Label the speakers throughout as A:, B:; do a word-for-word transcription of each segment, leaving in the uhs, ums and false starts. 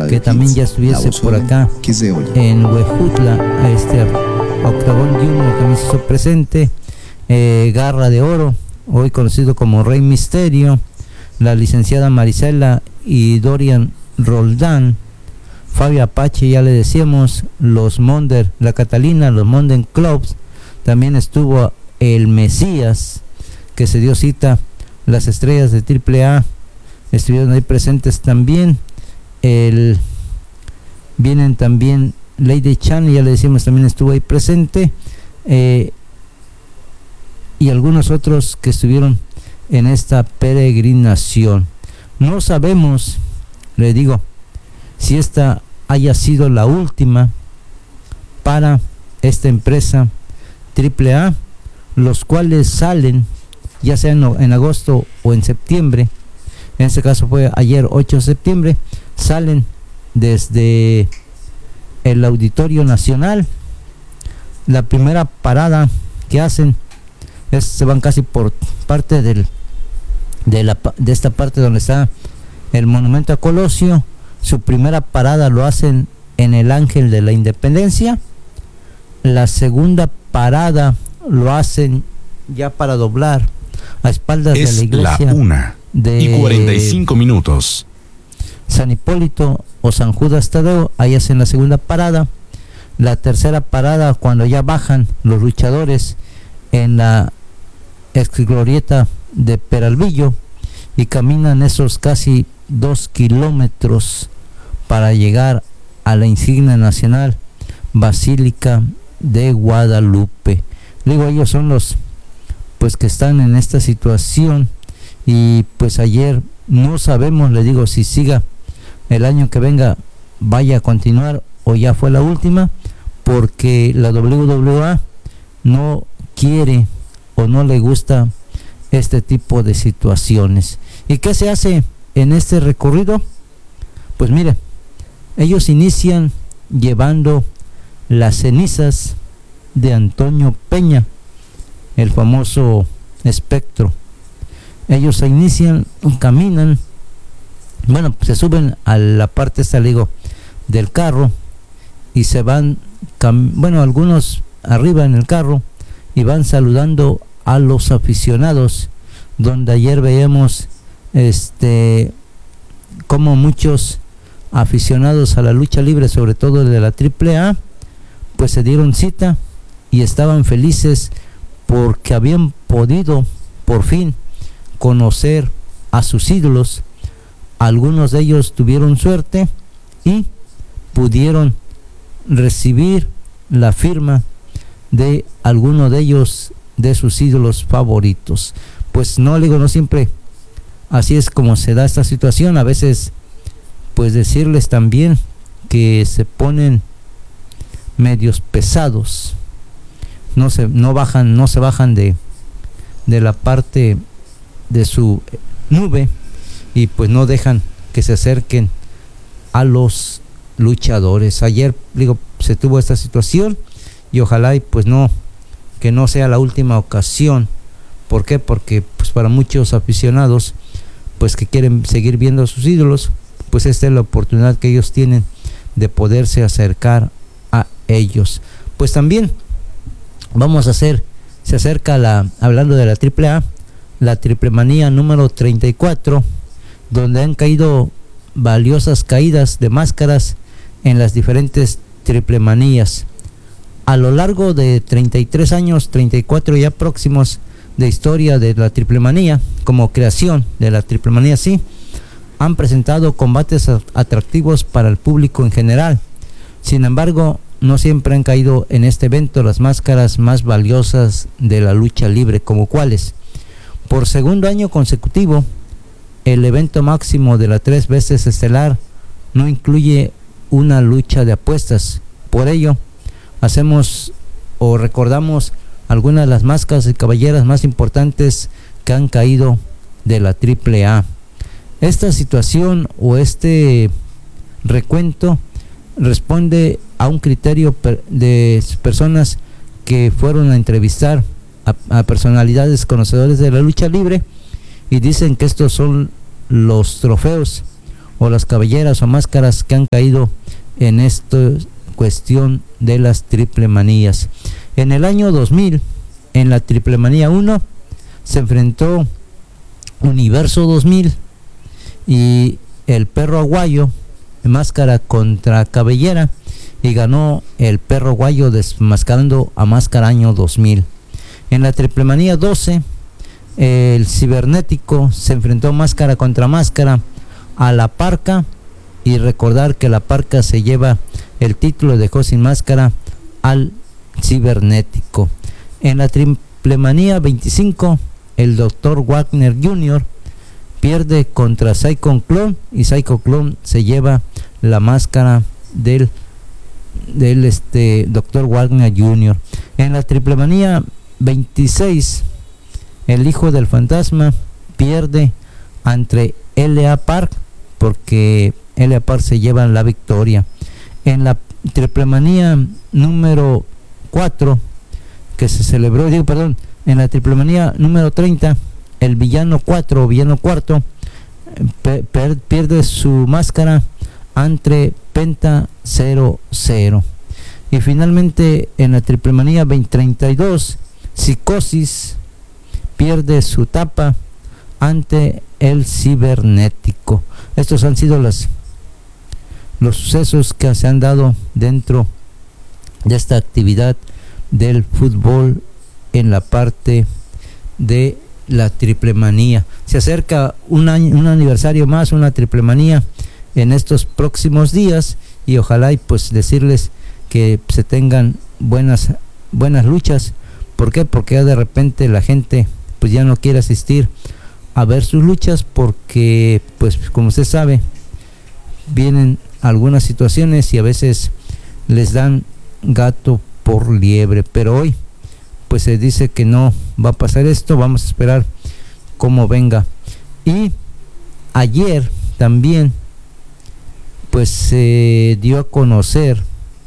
A: que también ya estuviese por acá en Huejutla, este Octagón Junior también se hizo presente, eh, Garra de Oro, hoy conocido como Rey Misterio, la licenciada Marisela y Dorian Roldán, Fabio Apache, ya le decíamos, los Monder, la Catalina, los Monden Clubs, también estuvo el Mesías, que se dio cita, las estrellas de triple A estuvieron ahí presentes también, el vienen también Lady Chan, ya le decimos, también estuvo ahí presente, eh, y algunos otros que estuvieron en esta peregrinación. No sabemos, le digo, si esta haya sido la última para esta empresa triple A, los cuales salen ya sea en, en agosto o en septiembre. En este caso fue ayer ocho de septiembre, salen desde el Auditorio Nacional. La primera parada que hacen es, se van casi por parte del de, la, de esta parte donde está el monumento a Colosio. Su primera parada lo hacen en el Ángel de la Independencia. La segunda parada lo hacen ya para doblar a espaldas
B: es
A: de la iglesia.
B: La una
A: de
B: y cuarenta y cinco minutos.
A: San Hipólito o San Judas Tadeo, ahí hacen la segunda parada. La tercera parada, cuando ya bajan los luchadores en la ex glorieta de Peralvillo y caminan esos casi dos kilómetros para llegar a la insignia nacional Basílica de Guadalupe. Digo, ellos son los pues que están en esta situación, y pues ayer no sabemos, le digo, si siga el año que venga, vaya a continuar o ya fue la última, porque la doble u doble u e no quiere o no le gusta este tipo de situaciones. ¿Y qué se hace en este recorrido? Pues mire, ellos inician llevando las cenizas de Antonio Peña, el famoso Espectro. Ellos se inician, caminan, bueno, se suben a la parte esta, le digo, del carro, y se van, cam- bueno, algunos arriba en el carro, y van saludando a los aficionados, donde ayer veíamos este como muchos aficionados a la lucha libre, sobre todo de la triple A, pues se dieron cita y estaban felices porque habían podido por fin conocer a sus ídolos. Algunos de ellos tuvieron suerte y pudieron recibir la firma de alguno de ellos, de sus ídolos favoritos. Pues no, le digo, no siempre así es como se da esta situación. A veces, pues decirles también que se ponen medios pesados, no se no bajan no se bajan de de la parte de su nube, y pues no dejan que se acerquen a los luchadores. Ayer, digo, se tuvo esta situación, y ojalá y pues no que no sea la última ocasión. ¿Por qué? Porque pues para muchos aficionados pues que quieren seguir viendo a sus ídolos, pues esta es la oportunidad que ellos tienen de poderse acercar a ellos. Pues también vamos a hacer, se acerca la, hablando de la triple A, la Triple Manía número treinta y cuatro, donde han caído valiosas caídas de máscaras en las diferentes Triple Manías. A lo largo de treinta y tres años, treinta y cuatro ya próximos de historia de la Triple Manía, como creación de la Triple Manía, sí, han presentado combates atractivos para el público en general. Sin embargo, no siempre han caído en este evento las máscaras más valiosas de la lucha libre, como cuáles. Por segundo año consecutivo, el evento máximo de la tres veces estelar no incluye una lucha de apuestas. Por ello, hacemos o recordamos algunas de las máscaras y caballeras más importantes que han caído de la triple A. Esta situación o este recuento responde a un criterio per, de personas que fueron a entrevistar a, a personalidades conocedores de la lucha libre, y dicen que estos son los trofeos o las cabelleras o máscaras que han caído en esta cuestión de las triple manías. En el año dos mil, en la triple manía uno, se enfrentó Universo dos mil y el perro aguayo, máscara contra cabellera, y ganó el perro aguayo desmascarando a Máscara año dos mil. En la triple manía doce, el cibernético se enfrentó máscara contra máscara a la parca, y recordar que la parca se lleva el título, dejó sin máscara al cibernético. En la triple manía veinticinco, el doctor Wagner junior pierde contra Psycho Clone, y Psycho Clone se lleva la máscara del del este doctor Wagner junior En la triple manía veintiséis, el hijo del fantasma pierde ante L A Park, porque L A Park se lleva la victoria. En la triple manía número cuatro, que se celebró, digo, perdón, en la triple manía número treinta, el villano cuatro, villano cuarto, per, per, pierde su máscara ante Penta cero cero. Y finalmente en la triple manía treinta y dos, Psicosis pierde su tapa ante el cibernético. Estos han sido las, los sucesos que se han dado dentro de esta actividad del fútbol en la parte de la triple manía. Se acerca un año, un aniversario más, una triple manía en estos próximos días, y ojalá y pues decirles que se tengan buenas buenas luchas. ¿Por qué? Porque ya de repente la gente pues ya no quiere asistir a ver sus luchas, porque pues como usted sabe, vienen algunas situaciones y a veces les dan gato por liebre. Pero hoy pues se dice que no va a pasar esto, vamos a esperar cómo venga. Y ayer también pues se dio a conocer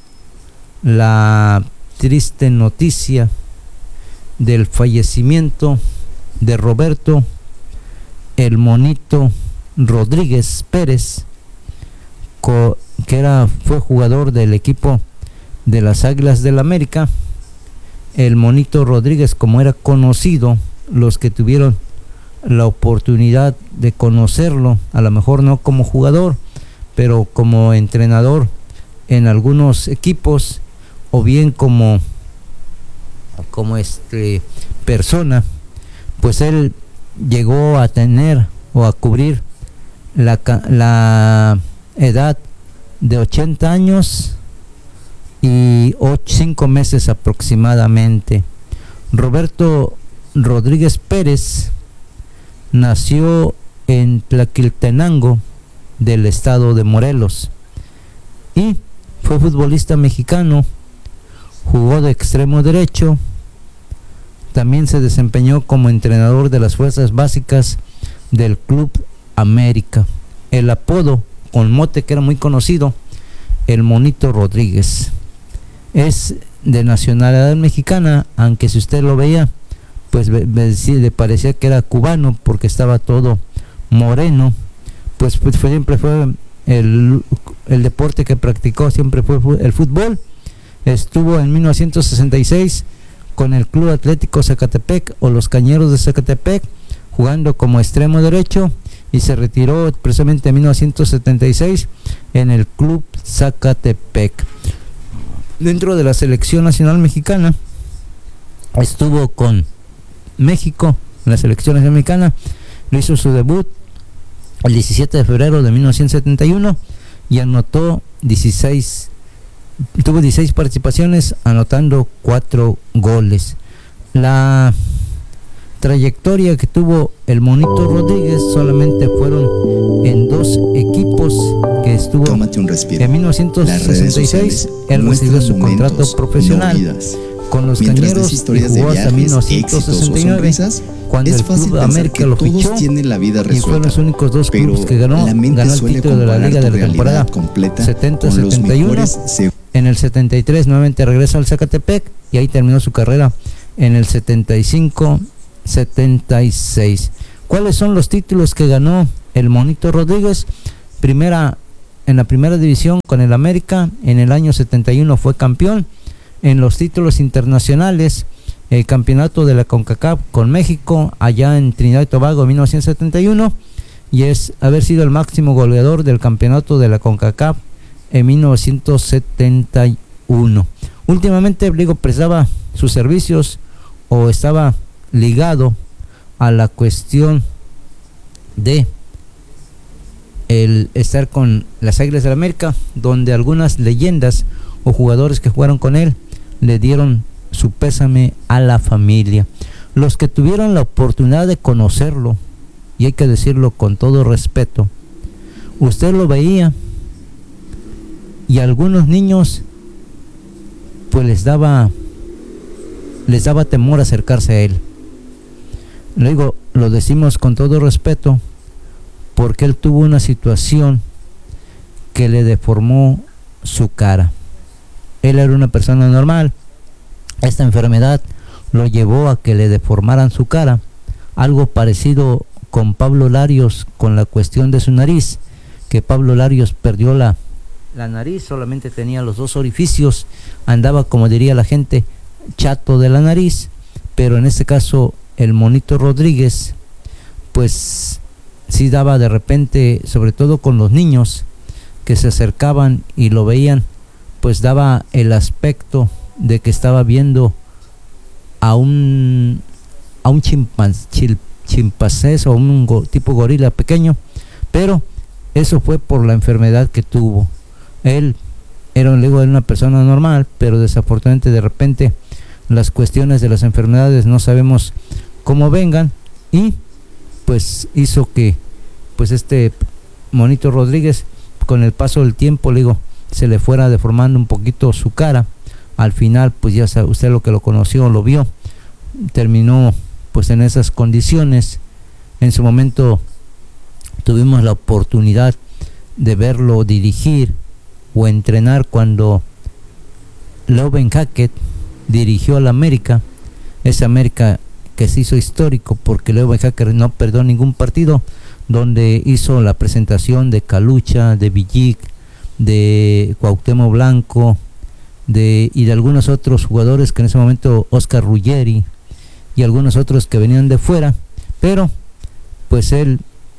A: la triste noticia del fallecimiento de Roberto el Monito Rodríguez Pérez, co, que era fue jugador del equipo de las Águilas del América. El Monito Rodríguez, como era conocido, los que tuvieron la oportunidad de conocerlo, a lo mejor no como jugador, pero como entrenador en algunos equipos, o bien como como este persona, pues él llegó a tener o a cubrir la, la edad de ochenta años y cinco meses aproximadamente. Roberto Rodríguez Pérez nació en Tlaquiltenango del estado de Morelos y fue futbolista mexicano. Jugó de extremo derecho, también se desempeñó como entrenador de las fuerzas básicas del Club América. El apodo con mote que era muy conocido, el Monito Rodríguez. Es de nacionalidad mexicana, aunque si usted lo veía, pues le parecía que era cubano porque estaba todo moreno. Pues, pues fue, siempre fue el, el deporte que practicó, siempre fue el fútbol. Estuvo en mil novecientos sesenta y seis con el Club Atlético Zacatepec o los Cañeros de Zacatepec, jugando como extremo derecho, y se retiró precisamente en mil novecientos setenta y seis en el Club Zacatepec. Dentro de la selección nacional mexicana, estuvo con México, en la selección nacional mexicana, lo hizo su debut el diecisiete de febrero de mil novecientos setenta y uno y anotó dieciséis, tuvo dieciséis participaciones, anotando cuatro goles. La trayectoria que tuvo el Monito Rodríguez solamente fueron en dos equipos que estuvo.
C: Tómate un respiro.
A: En mil novecientos sesenta y seis él recibió su contrato profesional no con los Cañeros y jugó hasta mil novecientos sesenta y nueve, cuando el Club América lo fichó,
C: la vida
A: y fueron los únicos dos clubes que ganó, ganó el título de la Liga de la temporada setenta setenta y uno. En el setenta y tres nuevamente regresa al Zacatepec y ahí terminó su carrera en el setenta y cinco setenta y seis. ¿Cuáles son los títulos que ganó el Monito Rodríguez? primera, en la primera división con el América. En el año setenta y uno fue campeón. En los títulos internacionales, el campeonato de la CONCACAF con México allá en Trinidad y Tobago en mil novecientos setenta y uno, y es haber sido el máximo goleador del campeonato de la CONCACAF en mil novecientos setenta y uno. Últimamente Bligo prestaba sus servicios o estaba ligado a la cuestión de el estar con las Águilas del América, donde algunas leyendas o jugadores que jugaron con él le dieron su pésame a la familia. Los que tuvieron la oportunidad de conocerlo, y hay que decirlo con todo respeto, usted lo veía y a algunos niños pues les daba les daba temor acercarse a él. Luego lo decimos con todo respeto porque él tuvo una situación que le deformó su cara. Él era una persona normal. Esta enfermedad lo llevó a que le deformaran su cara, algo parecido con Pablo Larios con la cuestión de su nariz, que Pablo Larios perdió la, la nariz, solamente tenía los dos orificios, andaba, como diría la gente, chato de la nariz. Pero en este caso el Monito Rodríguez pues sí daba de repente, sobre todo con los niños que se acercaban y lo veían, pues daba el aspecto de que estaba viendo a un a un chimpancé, chimpancés o un go, tipo gorila pequeño. Pero eso fue por la enfermedad que tuvo. Él era, luego, era una persona normal, pero desafortunadamente de repente las cuestiones de las enfermedades no sabemos cómo vengan, y pues hizo que pues este Monito Rodríguez, con el paso del tiempo, le digo, se le fuera deformando un poquito su cara. Al final, pues ya sabe, usted lo que lo conoció, lo vio, terminó pues en esas condiciones. En su momento tuvimos la oportunidad de verlo dirigir o entrenar cuando Leo Ben Hackett dirigió al América, ese América que se hizo histórico porque Leo Ben Hackett no perdió ningún partido, donde hizo la presentación de Calucha, de Villic, de Cuauhtémoc Blanco, de y de algunos otros jugadores que en ese momento, Oscar Ruggeri y algunos otros que venían de fuera. Pero pues él,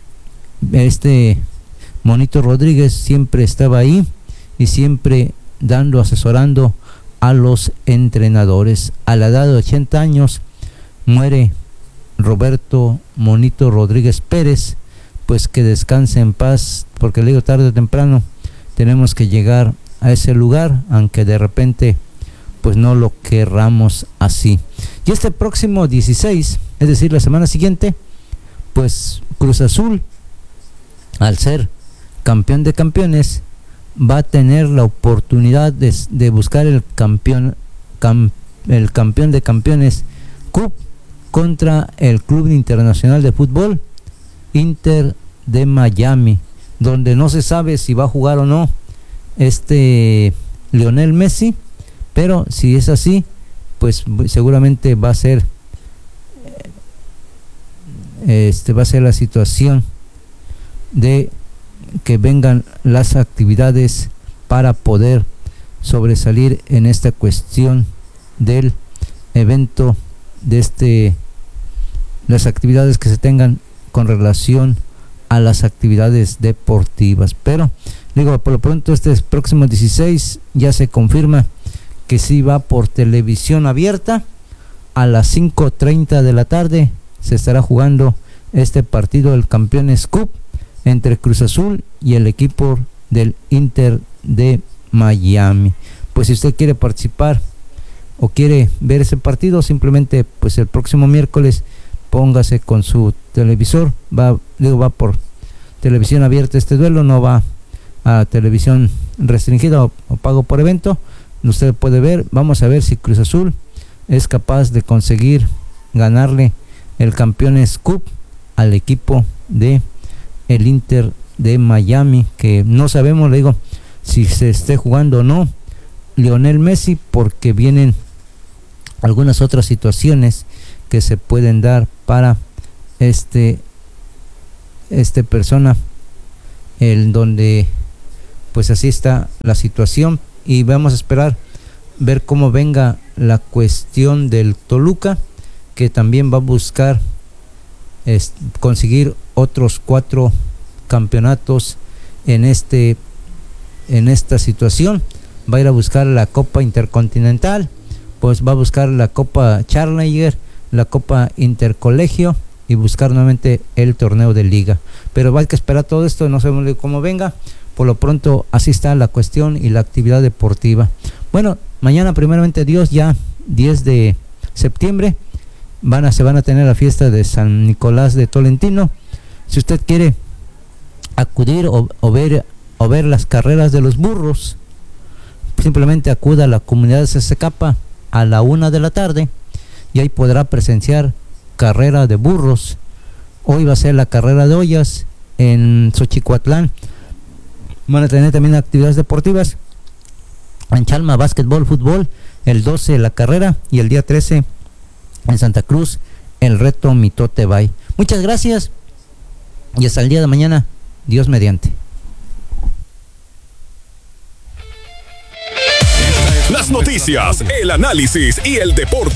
A: este Monito Rodríguez, siempre estaba ahí y siempre dando, asesorando a los entrenadores. A la edad de ochenta años muere Roberto Monito Rodríguez Pérez. Pues que descanse en paz, porque le digo, tarde o temprano tenemos que llegar a ese lugar, aunque de repente pues no lo querramos así. Y este próximo dieciséis, es decir, la semana siguiente, pues Cruz Azul, al ser campeón de campeones, va a tener la oportunidad de, de buscar el campeón cam, el campeón de campeones Cup contra el Club Internacional de Fútbol Inter de Miami, donde no se sabe si va a jugar o no este Lionel Messi, pero si es así, pues seguramente va a ser este va a ser la situación de que vengan las actividades para poder sobresalir en esta cuestión del evento, de este las actividades que se tengan con relación a las actividades deportivas. Pero digo, por lo pronto este próximo dieciséis ya se confirma que sí va por televisión abierta. A las cinco treinta de la tarde se estará jugando este partido del Campeones Cup entre Cruz Azul y el equipo del Inter de Miami. Pues si usted quiere participar o quiere ver ese partido, simplemente pues el próximo miércoles póngase con su televisor, va, digo, va por televisión abierta este duelo, no va a televisión restringida o, o pago por evento. Usted puede ver, vamos a ver si Cruz Azul es capaz de conseguir ganarle el Campeones Cup al equipo de el Inter de Miami, que no sabemos, le digo, si se esté jugando o no Lionel Messi, porque vienen algunas otras situaciones que se pueden dar para este este persona el donde pues así está la situación, y vamos a esperar ver cómo venga la cuestión del Toluca, que también va a buscar es, conseguir otros cuatro campeonatos en este en esta situación. Va a ir a buscar la Copa Intercontinental, pues va a buscar la Copa Challenger, la Copa Intercolegio y buscar nuevamente el torneo de liga. Pero hay que esperar todo esto, no sabemos cómo venga. Por lo pronto así está la cuestión y la actividad deportiva. Bueno, mañana primeramente Dios, ya diez de septiembre, van a, se van a tener la fiesta de San Nicolás de Tolentino. Si usted quiere acudir o, o ver o ver las carreras de los burros, simplemente acuda a la comunidad de Sesecapa a la una de la tarde y ahí podrá presenciar carrera de burros. Hoy va a ser la carrera de ollas en Xochicuatlán. Van a tener también actividades deportivas en Chalma, básquetbol, fútbol, el doce la carrera, y el día trece en Santa Cruz el reto Mitote Bay. Muchas gracias y hasta el día de mañana, Dios mediante.
C: Las noticias, el análisis y el deporte